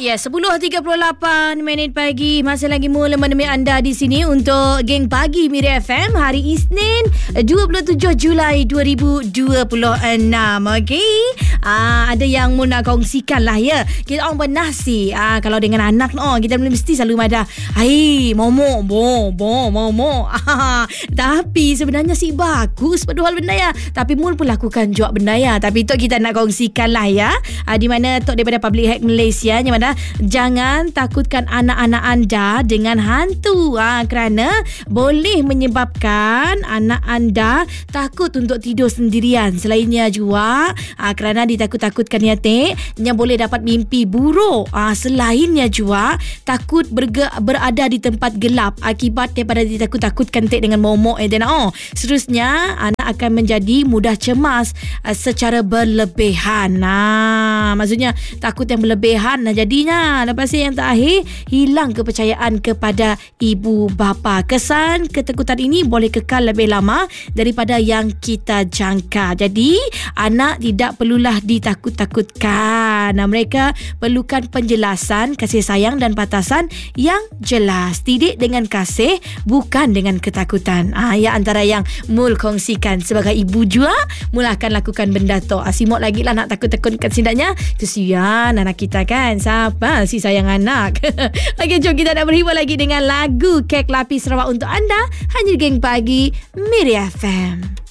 Ya, 10.38 minit pagi. Masih lagi mula menemui anda di sini untuk Geng Pagi Miri FM hari Isnin 27 Julai 2026. Okey. Ada yang mau nak kongsikan lah ya. Kita orang pernah sih kalau dengan anak kita mesti selalu ada momok momok. Tapi sebenarnya sih bagus pada hal benda ya. Tapi mul pun lakukan juga benda ya. Tapi Tok kita nak kongsikan lah ya. Di mana Tok daripada Public Health Malaysia yang mana jangan takutkan anak-anak anda dengan hantu kerana boleh menyebabkan anak anda takut untuk tidur sendirian. Selainnya juga kerana ditakut-takutkan yang boleh dapat mimpi buruk. Selainnya juga takut berada di tempat gelap akibat daripada ditakut-takutkan dengan momok seterusnya anak akan menjadi mudah cemas secara berlebihan. Maksudnya takut yang berlebihan jadinya lepas yang terakhir hilang kepercayaan kepada ibu bapa. Kesan ketakutan ini boleh kekal lebih lama daripada yang kita jangka. Jadi anak tidak perlulah ditakut-takutkan. Mereka perlukan penjelasan, kasih sayang dan batasan yang jelas. Didik dengan kasih, bukan dengan ketakutan. Ya antara yang Mul kongsikan sebagai ibu juga, Mul akan lakukan benda tu. Simok lagi lah nak takut-takutkan sidaknya. Kesian anak kita kan. Siapa si sayang anak? Okey, jom kita nak berhibur lagi dengan lagu Kek Lapis Sarawak untuk anda. Hanya Geng Pagi Miri FM.